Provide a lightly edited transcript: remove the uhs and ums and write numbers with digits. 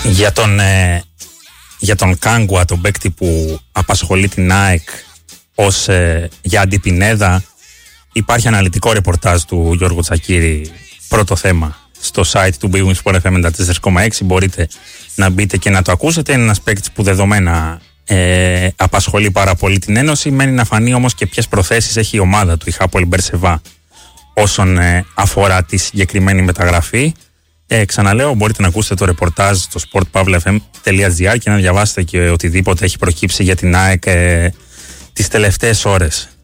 Για τον Κάγκουα, τον παίκτη που απασχολεί την ΑΕΚ ως για Αντιπινέδα, υπάρχει αναλυτικό ρεπορτάζ του Γιώργου Τσακίρη, πρώτο θέμα, στο site του Big Wings Sport FM 94,6. Μπορείτε να μπείτε και να το ακούσετε. Είναι ένας παίκτης που δεδομένα απασχολεί πάρα πολύ την Ένωση. Μένει να φανεί όμως και ποιες προθέσεις έχει η ομάδα του, η Χάπολ Μπερσεβά, όσον αφορά τη συγκεκριμένη μεταγραφή. Ξαναλέω, μπορείτε να ακούσετε το ρεπορτάζ στο sportpavlafm.gr και να διαβάσετε και οτιδήποτε έχει προκύψει για την ΑΕΚ τις τελευταίες ώρες.